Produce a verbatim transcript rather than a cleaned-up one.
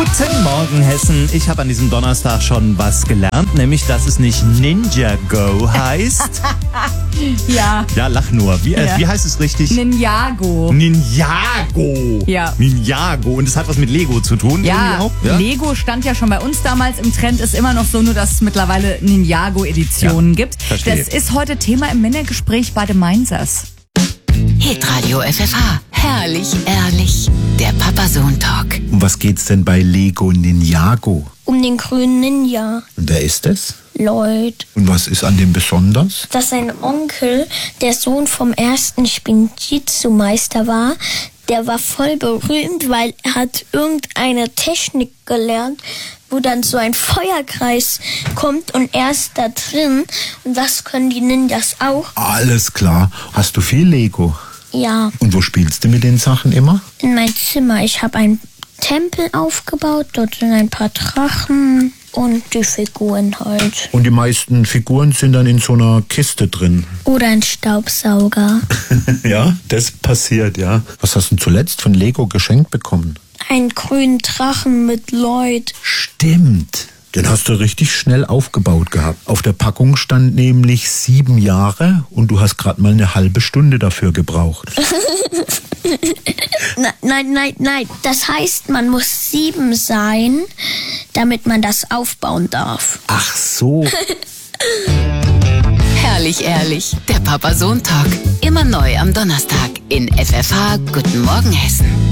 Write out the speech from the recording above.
Guten Morgen, Hessen. Ich habe an diesem Donnerstag schon was gelernt, nämlich, dass es nicht Ninjago heißt. Ja. Ja, lach nur. Wie, äh, Ja. wie heißt es richtig? Ninjago. Ninjago. Ja. Ninjago. Und es hat was mit Lego zu tun? Ja, irgendwie auch? Ja. Lego stand ja schon bei uns damals im Trend, ist immer noch so, nur dass es mittlerweile Ninjago-Editionen Ja, gibt. verstehe. Das ist heute Thema im Männergespräch bei den Mainzers. Hitradio F F H. Herrlich, ehrlich. Der Papa-Sohn-Talk. Um was geht's denn bei Lego Ninjago? Um den grünen Ninja. Und wer ist das? Lloyd. Und was ist an dem besonders? Dass sein Onkel, der Sohn vom ersten Spinjitzu-Meister war, der war voll berühmt, weil er hat irgendeine Technik gelernt, wo dann so ein Feuerkreis kommt und er ist da drin. Und das können die Ninjas auch. Alles klar. Hast du viel Lego? Ja, Und wo spielst du mit den Sachen immer? in mein Zimmer. Ich habe einen Tempel aufgebaut, dort sind ein paar Drachen und die Figuren halt. Und die meisten Figuren sind dann in so einer Kiste drin. Oder ein Staubsauger. Ja, das passiert, ja. Was hast du denn zuletzt von Lego geschenkt bekommen? Einen grünen Drachen mit Lloyd. Stimmt. Den hast du richtig schnell aufgebaut gehabt. Auf der Packung stand nämlich sieben Jahre und du hast gerade mal eine halbe Stunde dafür gebraucht. Nein, nein, nein, nein. Das heißt, man muss sieben sein, damit man das aufbauen darf. Ach so. Herrlich, ehrlich. Der Papa-Sohn-Talk. Immer neu am Donnerstag in F F H. Guten Morgen, Hessen.